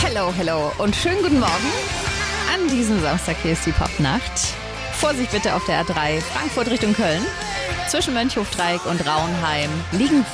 Hello und schönen guten Morgen. An diesem Samstag hier ist die Popnacht. Vorsicht bitte auf der A3 Frankfurt Richtung Köln. Zwischen Mönchhofdreieck und Rauenheim liegen